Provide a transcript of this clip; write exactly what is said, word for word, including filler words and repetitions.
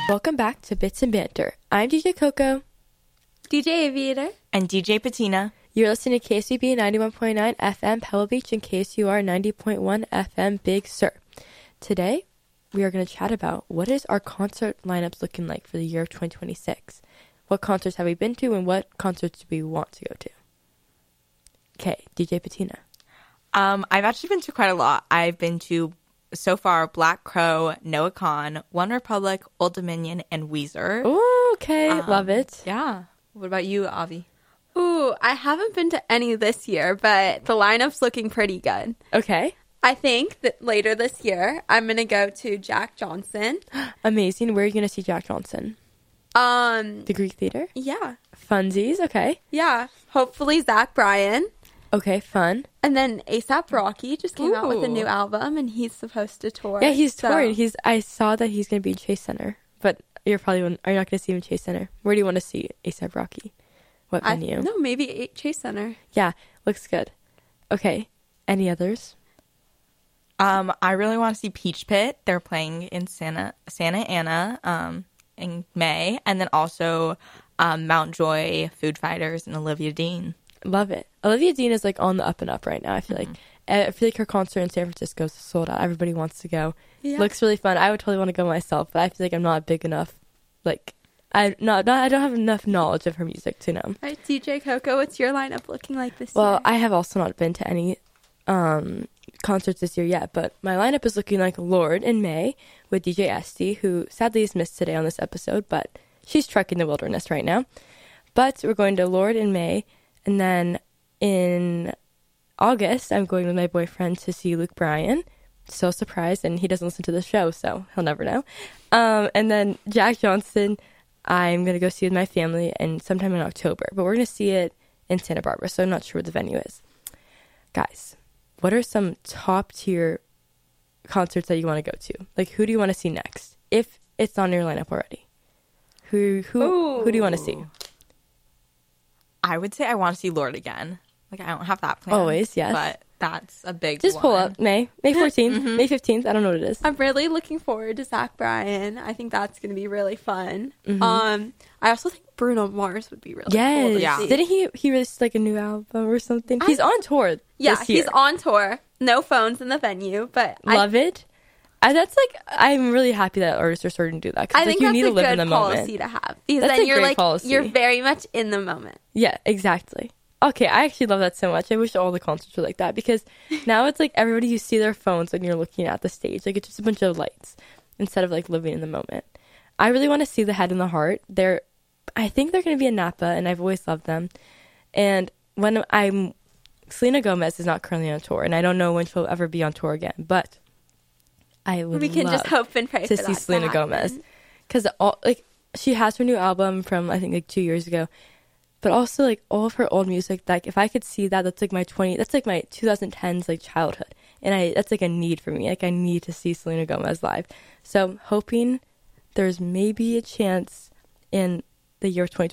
Welcome back to Bits and Banter. I'm D J Coco, D J Aviator, and D J Patina. You're listening to K S U B ninety-one point nine F M Pebble Beach and K S U R ninety point one F M Big Sur. Today, we are going to chat about what is our concert lineups looking like for the year of twenty twenty-six. What concerts have we been to and what concerts do we want to go to? Okay, D J Patina. Um, I've actually been to quite a lot. I've been to, so far, Black Crow, Noah Kahan, One Republic, Old Dominion, and Weezer. Ooh, okay, Um, love it. Yeah. What about you, Avi? Ooh, I haven't been to any this year, but the lineup's looking pretty good. Okay. I think that later this year, I'm going to go to Jack Johnson. Amazing. Where are you going to see Jack Johnson? Um, The Greek Theater? yeah, Funsies, okay. yeah. Hopefully Zach Bryan. Okay, fun. And then ASAP Rocky just came out with a Ooh. new album, and he's supposed to tour. Yeah, he's so- touring. He's. I saw that he's going to be in Chase Center, but you're probably are you not going to see him in Chase Center? Where do you want to see A$AP Rocky? What I, venue? no, maybe eight Chase Center. Yeah, looks good. Okay, any others? Um, I really want to see Peach Pit. They're playing in Santa Santa Ana um, in May. And then also um, Mount Joy, Food Fighters, and Olivia Dean. Love it. Olivia Dean is like on the up and up right now. I feel Mm-hmm. like I feel like her concert in San Francisco is sold out. Everybody wants to go. Yeah. Looks really fun. I would totally want to go myself, but I feel like I'm not big enough. Like I not, not I don't have enough knowledge of her music to know. All right, D J Coco, what's your lineup looking like this Well, year? I have also not been to any um, concerts this year yet, but my lineup is looking like Lorde in May with D J Esty, who sadly is missed today on this episode, but she's trekking the wilderness right now. But we're going to Lorde in May, and then in August, I'm going with my boyfriend to see Luke Bryan. So surprised, and he doesn't listen to the show, so he'll never know. Um, and then Jack Johnson, I'm going to go see with my family and sometime in October, but we're going to see it in Santa Barbara, so I'm not sure what the venue is. Guys, what are some top tier concerts that you want to go to? Like, who do you want to see next? If it's on your lineup already. Who who who do you want to see? I would say I want to see Lorde again. Like, I don't have that plan. Always, yes. But that's a big Just one. pull up May. May fourteenth, May fifteenth. I don't know what it is. I'm really looking forward to Zach Bryan. I think that's going to be really fun. Mhm. Um, I also think Bruno Mars would be really cool. Yes. to Yeah. see. Didn't he he released like a new album or something? I- He's on tour. Yeah, this year. he's on tour. No phones in the venue, but Love it. I, that's like I'm really happy that artists are starting to do that. 'Cause, I, I like, think you that's need a to live good in the policy moment. to have because That's then a you're great like policy. you're very much in the moment. Yeah, exactly. Okay, I actually love that so much. I wish all the concerts were like that because now it's like everybody you see their phones when you're looking at the stage. Like it's just a bunch of lights instead of like living in the moment. I really want to see the Head and the Heart. They're, I think they're going to be in Napa, and I've always loved them. And when I'm, Selena Gomez is not currently on tour, and I don't know when she'll ever be on tour again. But I would We can love just hope and pray to for see that Selena to Gomez happen. because all like she has her new album from I think like two years ago. But also, like, all of her old music, like, if I could see that, that's, like, my twenty, that's, like, my twenty tens, like, childhood. And I, that's, like, a need for me. Like, I need to see Selena Gomez live. So, I'm hoping there's maybe a chance in the year twenty